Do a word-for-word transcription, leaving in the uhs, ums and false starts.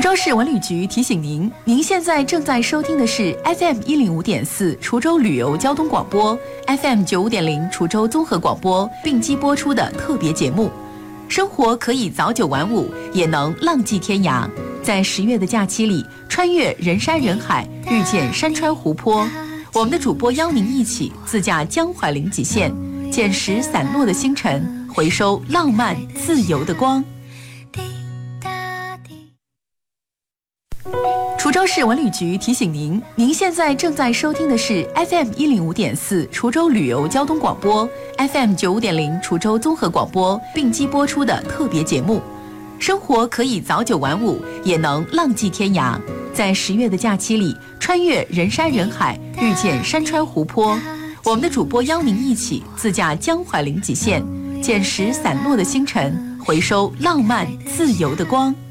州市文旅局提醒您，您现在正在收听的是 F M 一零五点四滁州旅游交通广播 ，F M 九五点零滁州综合广播并机播出的特别节目。生活可以早九晚五，也能浪迹天涯。在十月的假期里，穿越人山人海，遇见山川湖泊。我们的主播邀您一起自驾江淮临济县，捡拾散落的星辰，回收浪漫自由的光。滁州市文旅局提醒您，您现在正在收听的是 F M 一零五点四滁州旅游交通广播 ，F M 九五点零滁州综合广播并机播出的特别节目。生活可以早九晚五，也能浪迹天涯。在十月的假期里，穿越人山人海，遇见山川湖泊。我们的主播邀您一起自驾江淮临济县，捡拾散落的星辰，回收浪漫自由的光。